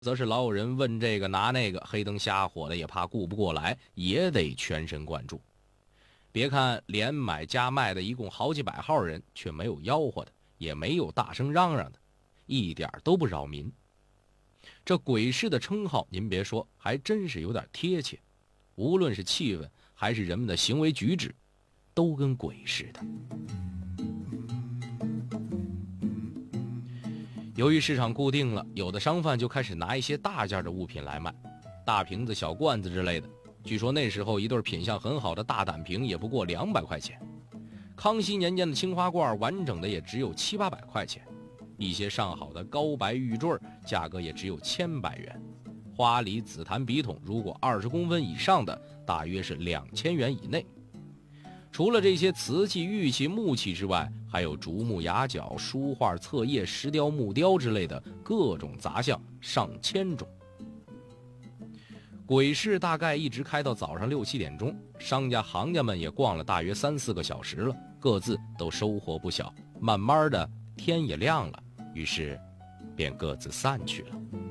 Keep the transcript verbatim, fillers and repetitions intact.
则是老有人问这个拿那个，黑灯瞎火的也怕顾不过来，也得全神贯注。别看连买加卖的一共好几百号人，却没有吆喝的，也没有大声嚷嚷的，一点都不扰民。这鬼市的称号您别说，还真是有点贴切，无论是气氛还是人们的行为举止，都跟鬼似的。由于市场固定了，有的商贩就开始拿一些大件的物品来卖，大瓶子、小罐子之类的。据说那时候一对品相很好的大胆瓶也不过两百块钱，康熙年间的青花罐完整的也只有七八百块钱，一些上好的高白玉坠价格也只有千百元，花梨紫檀笔筒如果二十公分以上的，大约是两千元以内。除了这些瓷器、玉器、木器之外，还有竹木、牙角、书画、册页、石雕、木雕之类的各种杂项上千种。鬼市大概一直开到早上六七点钟，商家行家们也逛了大约三四个小时了，各自都收获不小。慢慢的天也亮了，于是便各自散去了。